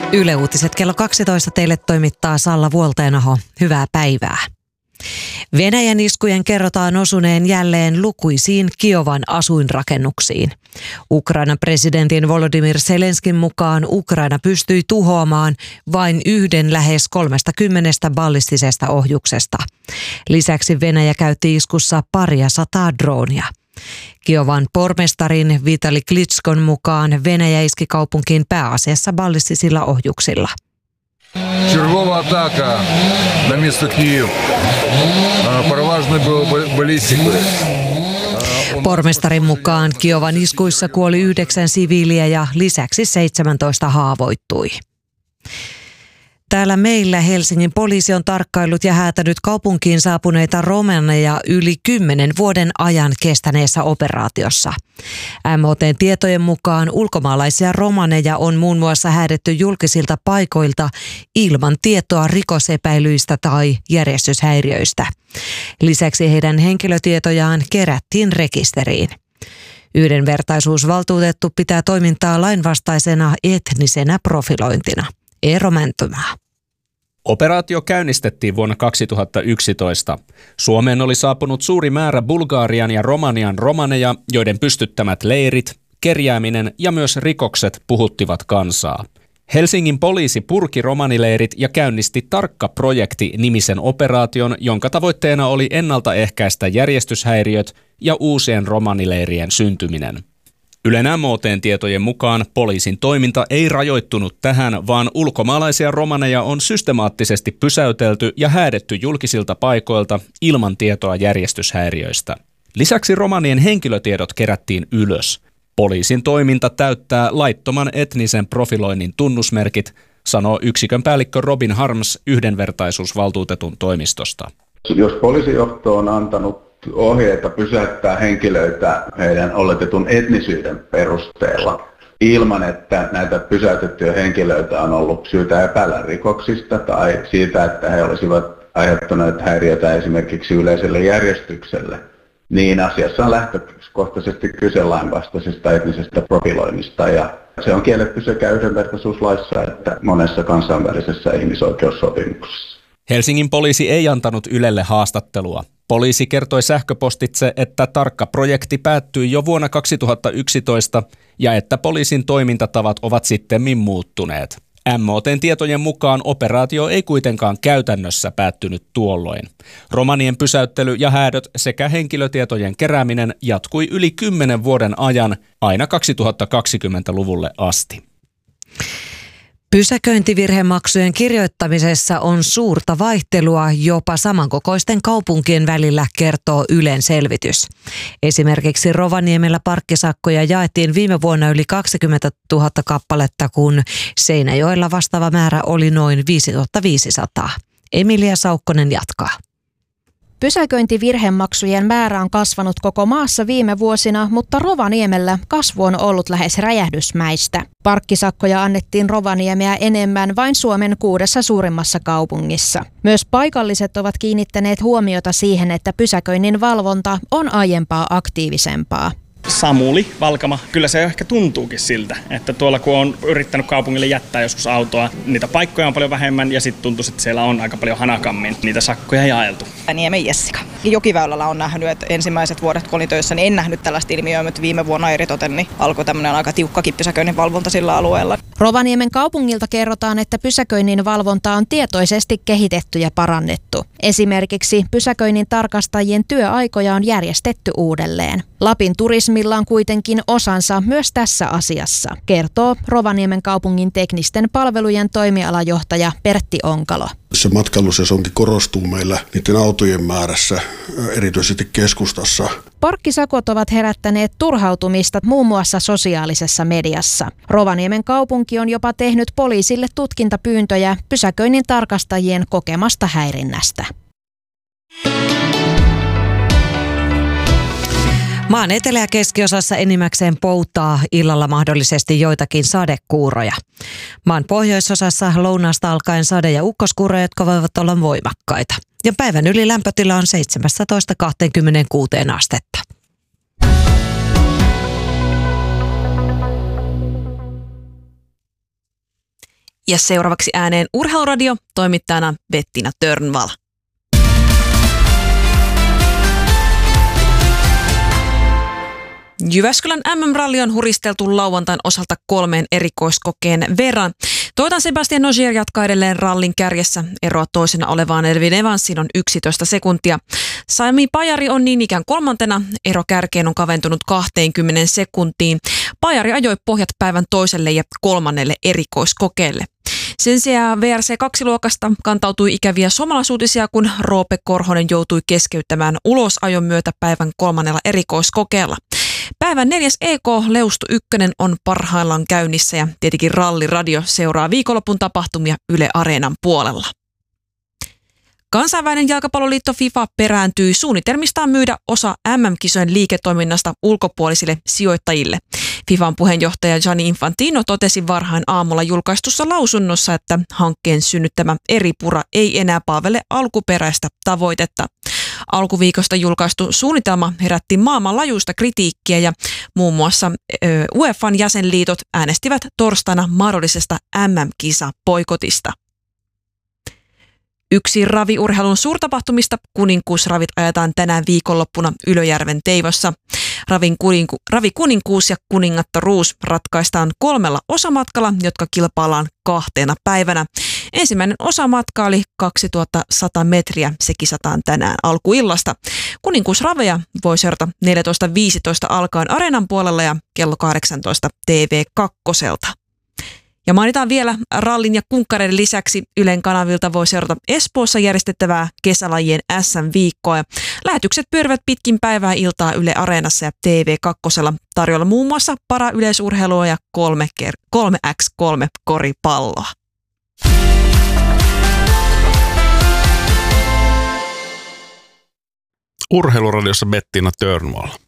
Yle Uutiset kello 12 teille toimittaa Salla Vuoltenaho. Hyvää päivää. Venäjän iskujen kerrotaan osuneen jälleen lukuisiin Kiovan asuinrakennuksiin. Ukrainan presidentin Volodymyr Zelenskin mukaan Ukraina pystyi tuhoamaan vain yhden lähes 30 ballistisesta ohjuksesta. Lisäksi Venäjä käytti iskussa paria sataa droonia. Kiovan pormestarin Vitali Klitschkon mukaan Venäjä iski kaupunkiin pääasiassa ballistisilla ohjuksilla. Чергова атака на місто Київ. Переважно балістикою. Pormestarin mukaan Kiovan iskuissa kuoli 9 siviiliä ja lisäksi 17 haavoittui. Täällä meillä Helsingin poliisi on tarkkaillut ja häätänyt kaupunkiin saapuneita romaneja yli 10 vuoden ajan kestäneessä operaatiossa. MOT:n tietojen mukaan ulkomaalaisia romaneja on muun muassa häädetty julkisilta paikoilta ilman tietoa rikosepäilyistä tai järjestyshäiriöistä. Lisäksi heidän henkilötietojaan kerättiin rekisteriin. Yhdenvertaisuusvaltuutettu pitää toimintaa lainvastaisena etnisenä profilointina. Eero Mäntymaa. Operaatio käynnistettiin vuonna 2011. Suomeen oli saapunut suuri määrä Bulgarian ja Romanian romaneja, joiden pystyttämät leirit, kerjääminen ja myös rikokset puhuttivat kansaa. Helsingin poliisi purki romanileirit ja käynnisti Tarkka-projekti-nimisen operaation, jonka tavoitteena oli ennaltaehkäistä järjestyshäiriöt ja uusien romanileirien syntyminen. Ylen MOT:n tietojen mukaan poliisin toiminta ei rajoittunut tähän, vaan ulkomaalaisia romaneja on systemaattisesti pysäytelty ja häädetty julkisilta paikoilta ilman tietoa järjestyshäiriöistä. Lisäksi romanien henkilötiedot kerättiin ylös. Poliisin toiminta täyttää laittoman etnisen profiloinnin tunnusmerkit, sanoo yksikön päällikkö Robin Harms yhdenvertaisuusvaltuutetun toimistosta. Jos poliisijohto on antanut ohjeita pysäyttää henkilöitä heidän oletetun etnisyyden perusteella ilman, että näitä pysäytettyjä henkilöitä on ollut syytä epäillä rikoksista tai siitä, että he olisivat aiheuttaneet häiriötä esimerkiksi yleiselle järjestykselle, niin asiassa on lähtökohtaisesti kyse lainvastaisesta etnisestä profiloinnista ja se on kielletty sekä yhdenvertaisuuslaissa että monessa kansainvälisessä ihmisoikeussopimuksessa. Helsingin poliisi ei antanut Ylelle haastattelua. Poliisi kertoi sähköpostitse, että Tarkka-projekti päättyi jo vuonna 2011 ja että poliisin toimintatavat ovat sittemmin muuttuneet. MOT:n tietojen mukaan operaatio ei kuitenkaan käytännössä päättynyt tuolloin. Romanien pysäyttely ja häädöt sekä henkilötietojen kerääminen jatkui yli 10 vuoden ajan aina 2020-luvulle asti. Pysäköintivirhemaksujen kirjoittamisessa on suurta vaihtelua jopa samankokoisten kaupunkien välillä, kertoo Ylen selvitys. Esimerkiksi Rovaniemellä parkkisakkoja jaettiin viime vuonna yli 20 000 kappaletta, kun Seinäjoella vastaava määrä oli noin 5 500. Emilia Saukkonen jatkaa. Pysäköintivirhemaksujen määrä on kasvanut koko maassa viime vuosina, mutta Rovaniemellä kasvu on ollut lähes räjähdysmäistä. Parkkisakkoja annettiin Rovaniemeä enemmän vain Suomen 6 suurimmassa kaupungissa. Myös paikalliset ovat kiinnittäneet huomiota siihen, että pysäköinnin valvonta on aiempaa aktiivisempaa. Samuli, Valkama, kyllä se ehkä tuntuukin siltä, että tuolla kun on yrittänyt kaupungille jättää joskus autoa, niitä paikkoja on paljon vähemmän ja sitten tuntuu, että siellä on aika paljon hanakammin niitä sakkoja jaeltu. Niemen Jessica. Jokiväylällä on nähnyt, että ensimmäiset vuodet kun olin töissä, niin en nähnyt tällaista ilmiöä, mutta viime vuonna eritoten niin alkoi tämmöinen aika tiukkakin pysäköinnin valvonta sillä alueella. Rovaniemen kaupungilta kerrotaan, että pysäköinnin valvonta on tietoisesti kehitetty ja parannettu. Esimerkiksi pysäköinnin tarkastajien työaikoja on järjestetty uudelleen. Lapin turismilla on kuitenkin osansa myös tässä asiassa, kertoo Rovaniemen kaupungin teknisten palvelujen toimialajohtaja Pertti Onkalo. Se matkailusesonki korostuu meillä niiden autojen määrässä, erityisesti keskustassa. Parkkisakot ovat herättäneet turhautumista muun muassa sosiaalisessa mediassa. Rovaniemen kaupunki on jopa tehnyt poliisille tutkintapyyntöjä pysäköinnin tarkastajien kokemasta häirinnästä. Maan etelä- ja keskiosassa enimmäkseen poutaa, illalla mahdollisesti joitakin sadekuuroja. Maan pohjoisosassa lounaasta alkaen sade- ja ukkoskuuroja, jotka voivat olla voimakkaita. Ja päivän yli lämpötila on 17-26 astetta. Ja seuraavaksi ääneen Urheiluradio, toimittajana Bettina Törnvall. Jyväskylän MM-ralli on huristeltu lauantain osalta 3 erikoiskokeen verran. Toivotan Sebastian Ogier jatkaa edelleen rallin kärjessä. Eroa toisena olevaan Elvin Evansiin on 11 sekuntia. Sami Pajari on niin ikään 3. Ero kärkeen on kaventunut 20 sekuntiin. Pajari ajoi pohjat päivän toiselle ja 3. erikoiskokeelle. Sen sijaan VRC2-luokasta kantautui ikäviä somalaisuutisia, kun Roope Korhonen joutui keskeyttämään ulosajon myötä päivän 3. erikoiskokeella. Päivän 4. EK Leustu 1 on parhaillaan käynnissä ja tietenkin Ralliradio seuraa viikonlopun tapahtumia Yle Areenan puolella. Kansainvälinen jalkapalloliitto FIFA perääntyi suunnitelmistaan myydä osa MM-kisojen liiketoiminnasta ulkopuolisille sijoittajille. FIFAn puheenjohtaja Gianni Infantino totesi varhain aamulla julkaistussa lausunnossa, että hankkeen synnyttämä eripura ei enää palvele alkuperäistä tavoitetta. Alkuviikosta julkaistu suunnitelma herätti maailmanlaajuista kritiikkiä ja muun muassa UEFAn jäsenliitot äänestivät torstaina mahdollisesta MM-kisa-boikotista. Yksi raviurheilun suurtapahtumista, kuninkuusravit, ajetaan tänään viikonloppuna Ylöjärven Teivossa. Ravi kuninkuus ja kuningattaruus ratkaistaan 3 osamatkalla, jotka kilpaillaan 2 päivänä. Ensimmäinen osamatka oli 2100 metriä, se kisataan tänään alkuillasta. Kuninkuusraveja voi seurata 14.15 alkaen Areenan puolella ja kello 18 TV2. Ja mainitaan vielä rallin ja kunkkareiden lisäksi Ylen kanavilta voi seurata Espoossa järjestettävää kesälajien SM-viikkoa. Lähetykset pyörivät pitkin päivää iltaa Yle Areenassa ja TV2 tarjolla muun muassa para-yleisurheilua ja 3x3 koripalloa. Urheiluradiossa Bettina Törnvall.